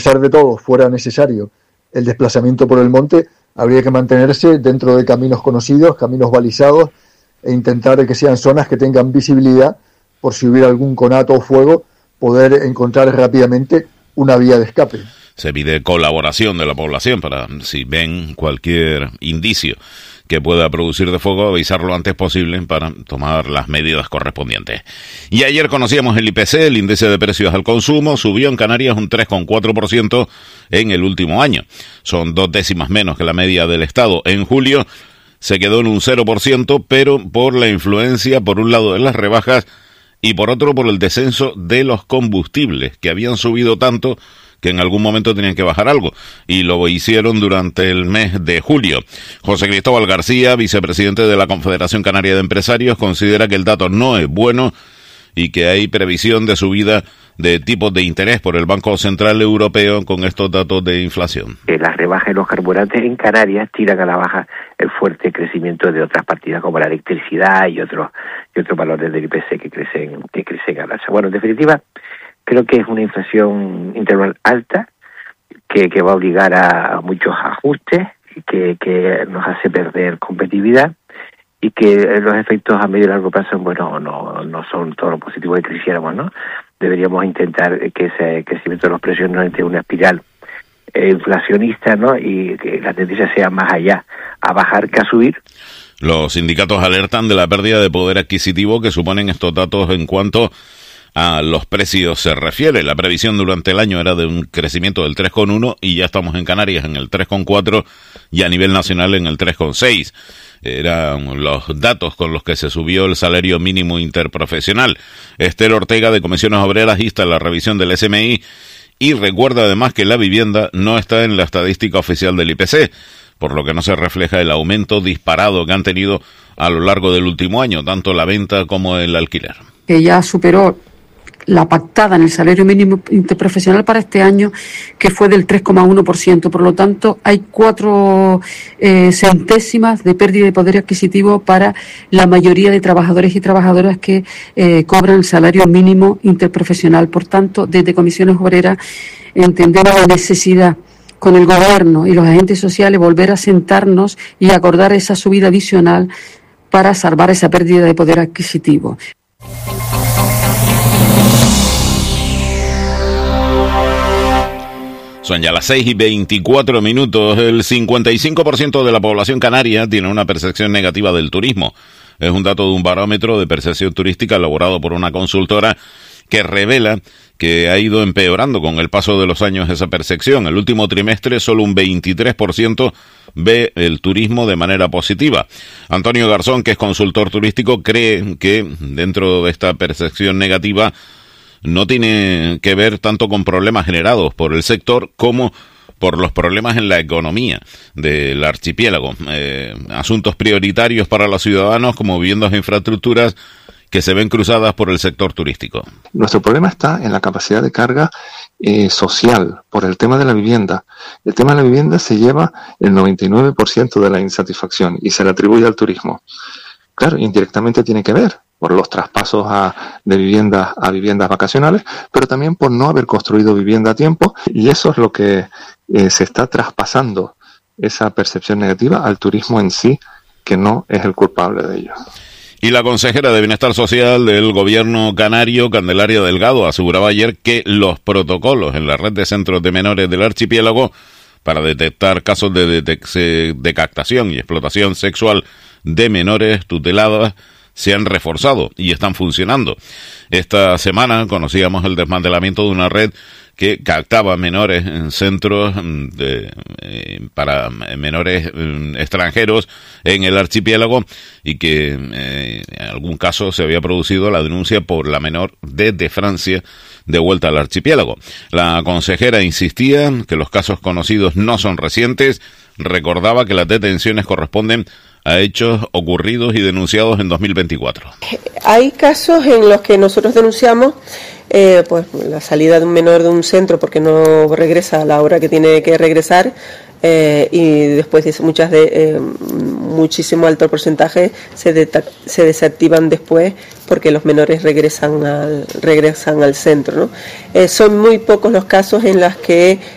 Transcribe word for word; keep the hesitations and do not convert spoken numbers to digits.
pesar de todo fuera necesario el desplazamiento por el monte, habría que mantenerse dentro de caminos conocidos, caminos balizados, e intentar que sean zonas que tengan visibilidad por si hubiera algún conato o fuego, poder encontrar rápidamente una vía de escape. Se pide colaboración de la población para, si ven cualquier indicio que pueda producir de fuego, avisar lo antes posible para tomar las medidas correspondientes. Y ayer conocíamos el I P C, el índice de precios al consumo, subió en Canarias un tres coma cuatro por ciento en el último año. Son dos décimas menos que la media del Estado. En julio se quedó en un cero por ciento, pero por la influencia, por un lado, de las rebajas y por otro, por el descenso de los combustibles, que habían subido tanto que en algún momento tenían que bajar algo, y lo hicieron durante el mes de julio. José Cristóbal García, vicepresidente de la Confederación Canaria de Empresarios, considera que el dato no es bueno y que hay previsión de subida de tipos de interés por el Banco Central Europeo con estos datos de inflación. Las rebajas de los carburantes en Canarias tiran a la baja el fuerte crecimiento de otras partidas como la electricidad y otros y otros valores del I P C que crecen que crecen al alza. Bueno, en definitiva, creo que es una inflación interval alta que, que va a obligar a muchos ajustes, que, que nos hace perder competitividad y que los efectos a medio y largo plazo, bueno, no, no son todo lo positivo que quisiéramos, ¿no? Deberíamos intentar que ese crecimiento de los precios no entre una espiral eh, inflacionista, ¿no? Y que la tendencia sea más allá, a bajar que a subir. Los sindicatos alertan de la pérdida de poder adquisitivo que suponen estos datos en cuanto a los precios se refiere. La previsión durante el año era de un crecimiento del tres coma uno y ya estamos en Canarias en el tres coma cuatro y a nivel nacional en el tres coma seis. Eran los datos con los que se subió el salario mínimo interprofesional. Esther Ortega, de Comisiones Obreras, insta la revisión del S M I y recuerda además que la vivienda no está en la estadística oficial del I P C, por lo que no se refleja el aumento disparado que han tenido a lo largo del último año, tanto la venta como el alquiler. Que ya superó la pactada en el salario mínimo interprofesional para este año, que fue del tres coma uno por ciento. Por lo tanto, hay cuatro eh, centésimas de pérdida de poder adquisitivo para la mayoría de trabajadores y trabajadoras que eh, cobran el salario mínimo interprofesional. Por tanto, desde Comisiones Obreras entendemos la necesidad con el gobierno y los agentes sociales volver a sentarnos y acordar esa subida adicional para salvar esa pérdida de poder adquisitivo. Son ya las seis y veinticuatro minutos. El cincuenta y cinco por ciento de la población canaria tiene una percepción negativa del turismo. Es un dato de un barómetro de percepción turística elaborado por una consultora que revela que ha ido empeorando con el paso de los años esa percepción. El último trimestre solo un veintitrés por ciento ve el turismo de manera positiva. Antonio Garzón, que es consultor turístico, cree que dentro de esta percepción negativa no tiene que ver tanto con problemas generados por el sector como por los problemas en la economía del archipiélago. Eh, asuntos prioritarios para los ciudadanos como viviendas e infraestructuras que se ven cruzadas por el sector turístico. Nuestro problema está en la capacidad de carga eh, social por el tema de la vivienda. El tema de la vivienda se lleva el noventa y nueve por ciento de la insatisfacción y se le atribuye al turismo. Claro, indirectamente tiene que ver por los traspasos a, de viviendas a viviendas vacacionales, pero también por no haber construido vivienda a tiempo, y eso es lo que eh, se está traspasando, esa percepción negativa al turismo en sí, que no es el culpable de ello. Y la consejera de Bienestar Social del Gobierno canario, Candelaria Delgado, aseguraba ayer que los protocolos en la red de centros de menores del archipiélago para detectar casos de, de, de captación y explotación sexual de menores tuteladas se han reforzado y están funcionando. Esta semana conocíamos el desmantelamiento de una red que captaba menores en centros de, eh, para menores eh, extranjeros en el archipiélago y que eh, en algún caso se había producido la denuncia por la menor desde Francia de vuelta al archipiélago. La consejera insistía que los casos conocidos no son recientes, recordaba que las detenciones corresponden a hechos ocurridos y denunciados en dos mil veinticuatro. Hay casos en los que nosotros denunciamos eh, pues la salida de un menor de un centro porque no regresa a la hora que tiene que regresar, eh, y después de muchas de eh, muchísimo alto porcentaje se, de, se desactivan después porque los menores regresan al regresan al centro, ¿no? Eh, son muy pocos los casos en los que